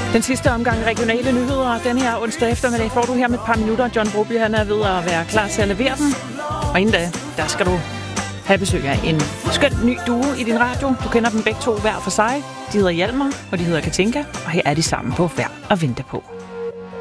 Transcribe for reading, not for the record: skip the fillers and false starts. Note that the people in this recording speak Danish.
Den sidste omgang regionale nyheder. Den her onsdag eftermiddag får du her med et par minutter. John Broby, han er ved at være klar til at levere den. Og inden da, der skal du have besøg af en skøn ny duo i din radio. Du kender dem begge to hver for sig. De hedder Hjalmar, og de hedder Katinka. Og her er de sammen på Værd at vente på.